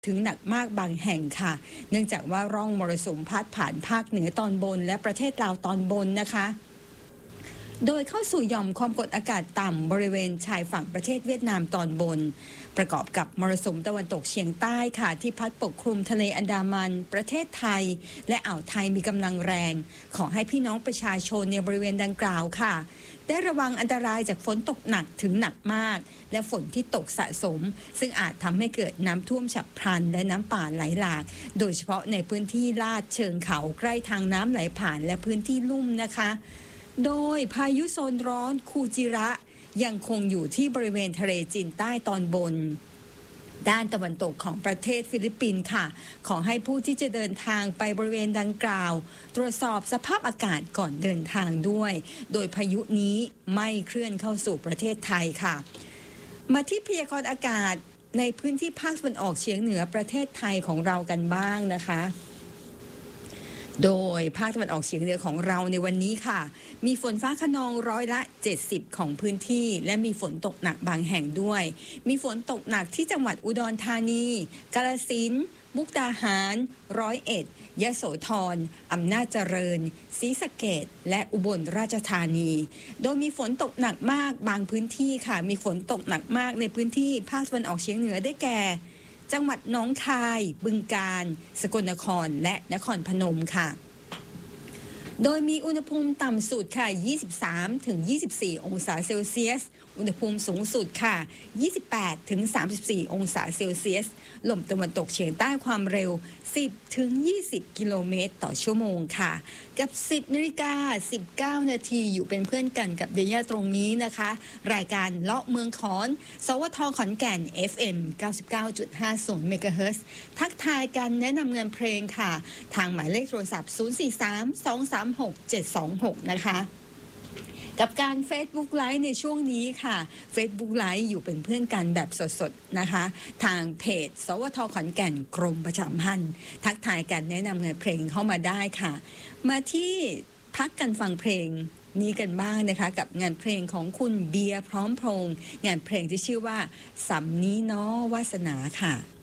ถึงหนักมากบางแห่งค่ะเนื่องจากว่าร่องมรสุมพัดผ่านภาคเหนือตอนบนและประเทศลาวตอนบนนะคะโดยเข้าสู่หย่อมความกดอากาศต่ำบริเวณชายฝั่งประเทศเวียดนามตอนบนประกอบกับมรสุมตะวันตกเฉียงใต้ค่ะที่พัดปกคลุมทะเลอันดามันประเทศไทยและอ่าวไทยมีกำลังแรงขอให้พี่น้องประชาชนในบริเวณดังกล่าวค่ะได้ระวังอันตรายจากฝนตกหนักถึงหนักมากและฝนที่ตกสะสมซึ่งอาจทำให้เกิดน้ำท่วมฉับพลันและน้ำป่าไหลหลากโดยเฉพาะในพื้นที่ลาดเชิงเขาใกล้ทางน้ำไหลผ่านและพื้นที่ลุ่มนะคะโดยพายุโซนร้อนคูจิระยังคงอยู่ที่บริเวณทะเลจีนใต้ตอนบนด้านตะวันตกของประเทศฟิลิปปินส์ค่ะขอให้ผู้ที่จะเดินทางไปบริเวณดังกล่าวตรวจสอบสภาพอากาศก่อนเดินทางด้วยโดยพายุนี้ไม่เคลื่อนเข้าสู่ประเทศไทยค่ะมาที่พยากรณ์อากาศในพื้นที่ภาคตะวันออกเฉียงเหนือประเทศไทยของเรากันบ้างนะคะโดยภาคตะวันออกเฉียงเหนือของเราในวันนี้ค่ะมีฝนฟ้าคะนองร้อยละ70ของพื้นที่และมีฝนตกหนักบางแห่งด้วยมีฝนตกหนักที่จังหวัดอุดรธานีกาฬสินธุ์มุกดาหาร101ยโสธรอำนาจเจริญศรีสะเกษและอุบลราชธานีโดยมีฝนตกหนักมากบางพื้นที่ค่ะมีฝนตกหนักมากในพื้นที่ภาคตะวันออกเฉียงเหนือได้แก่จังหวัดหนองคายบึงกาฬสกลนครและนครพนมค่ะโดยมีอุณหภูมิต่ำสุดค่ะ23-24 องศาเซลเซียสอุณหภูมิสูงสุดค่ะ28-34 องศาเซลเซียสลมตะวันตกเฉียงใต้ความเร็ว10-20 กิโลเมตรต่อชั่วโมงค่ะกับ 10:19 นาทีอยู่เป็นเพื่อนกันกับเดียตรงนี้นะคะรายการเลาะเมืองขอนสวทขอนแก่น FM 99.50 เมกะเฮิรตซ์ทักทายกันแนะนำเงินเพลงค่ะทางหมายเลขโทรศัพท์043-236-726นะคะกับการ Facebook Live ในช่วงนี้ค่ะ Facebook Live อยู่เป็นเพื่อนกันแบบสดๆนะคะทางเพจสวทขอนแก่นกรมประชาสัมพันธ์ทักทายกันแนะนำเงินเพลงเข้ามาได้ค่ะมาที่พักกันฟังเพลงนี้กันบ้างนะคะกับงานเพลงของคุณเบียร์พร้อมพงษ์งานเพลงที่ชื่อว่าสำนี้น้อวาสนาค่ะ